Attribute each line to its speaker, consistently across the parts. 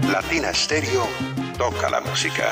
Speaker 1: Latina Stereo toca la música.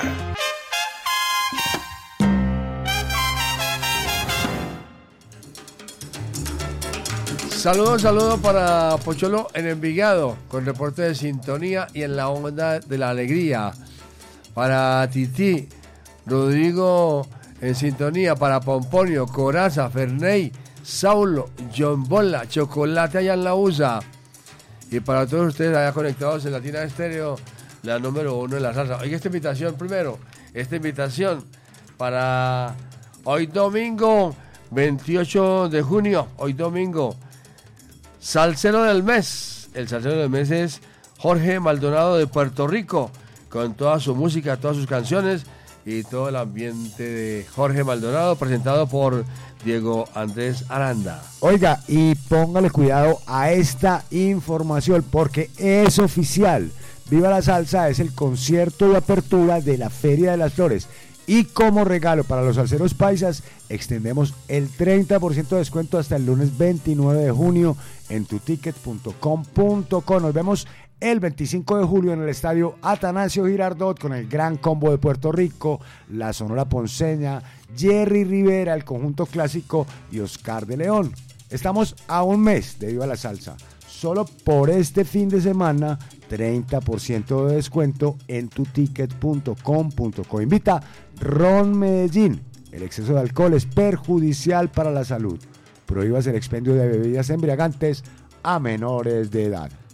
Speaker 2: Saludos para Pocholo en Envigado, con reporte de sintonía y en la onda de la alegría. Para Titi, Rodrigo en sintonía. Para Pomponio, Coraza, Ferney, Saulo, John Bola, Chocolate allá en la USA. Y para todos ustedes allá conectados en Latina Estéreo, la número 1 en la salsa. Oiga, esta invitación para hoy domingo 28 de junio, hoy domingo. Salsero del mes. El salsero del mes es Jorge Maldonado de Puerto Rico, con toda su música, todas sus canciones y todo el ambiente de Jorge Maldonado, presentado por Diego Andrés Aranda.
Speaker 3: Oiga, y póngale cuidado a esta información porque es oficial. Viva la Salsa es el concierto de apertura de la Feria de las Flores. Y como regalo para los salseros paisas, extendemos el 30% de descuento hasta el lunes 29 de junio en tuticket.com.co. Nos vemos el 25 de julio en el estadio Atanasio Girardot con el Gran Combo de Puerto Rico, la Sonora Ponceña, Jerry Rivera, el Conjunto Clásico y Oscar de León. Estamos a un mes de Viva la Salsa. Solo por este fin de semana, 30% de descuento en tuticket.com.co. Invita Ron Medellín. El exceso de alcohol es perjudicial para la salud. Prohíbas el expendio de bebidas embriagantes a menores de edad.